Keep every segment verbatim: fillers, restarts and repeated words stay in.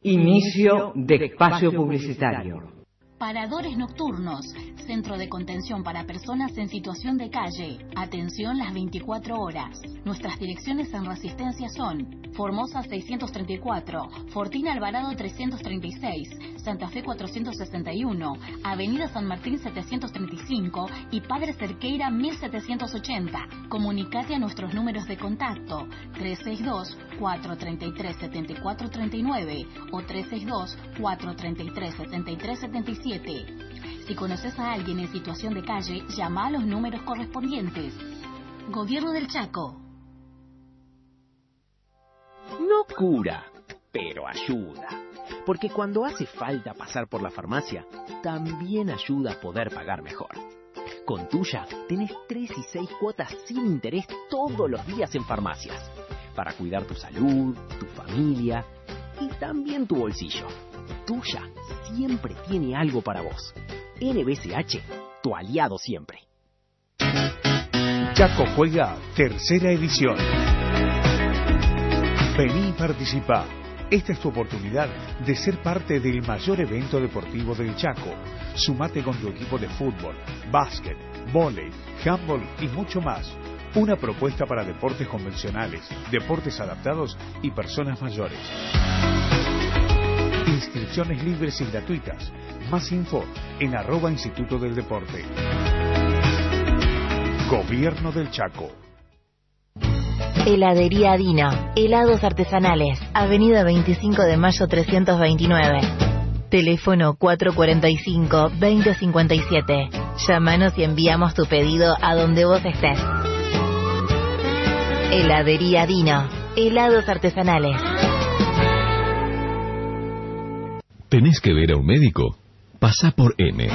Inicio de espacio publicitario. Paradores nocturnos, centro de contención para personas en situación de calle. Atención las veinticuatro horas. Nuestras direcciones en Resistencia son Formosa seiscientos treinta y cuatro, Fortina Alvarado trescientos treinta y seis, Santa Fe cuatrocientos sesenta y uno, Avenida San Martín setecientos treinta y cinco y Padre Cerqueira mil setecientos ochenta. Comunicate a nuestros números de contacto tres seis dos, cuatro tres tres, siete cuatro tres nueve o tres seis dos, cuatro tres tres, siete tres siete siete. Si conoces a alguien en situación de calle, llama a los números correspondientes. Gobierno del Chaco. No cura, pero ayuda. Porque cuando hace falta pasar por la farmacia, también ayuda a poder pagar mejor. Con Tuya tenés tres y seis cuotas sin interés todos los días en farmacias. Para cuidar tu salud, tu familia y también tu bolsillo. Tuya siempre tiene algo para vos. N B C H, tu aliado siempre. Chaco juega tercera edición. Vení y participá. Esta es tu oportunidad de ser parte del mayor evento deportivo del Chaco. Sumate con tu equipo de fútbol, básquet, vóley, handball y mucho más. Una propuesta para deportes convencionales, deportes adaptados y personas mayores. Inscripciones libres y gratuitas. Más info en arroba Instituto del Deporte. Gobierno del Chaco. Heladería Dino. Helados artesanales. Avenida veinticinco de mayo trescientos veintinueve. Teléfono cuatro cuatro cinco, veinte cincuenta y siete. Llámanos y enviamos tu pedido a donde vos estés. Heladería Dino. Helados artesanales. ¿Tenés que ver a un médico? Pasá por M.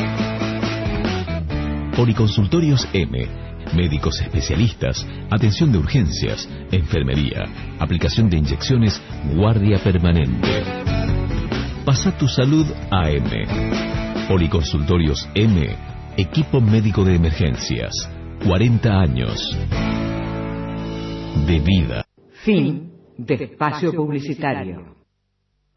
Policonsultorios M. Médicos especialistas, atención de urgencias, enfermería, aplicación de inyecciones, guardia permanente. Pasá tu salud a M. Policonsultorios M. Equipo médico de emergencias. cuarenta años de vida. Fin de espacio publicitario.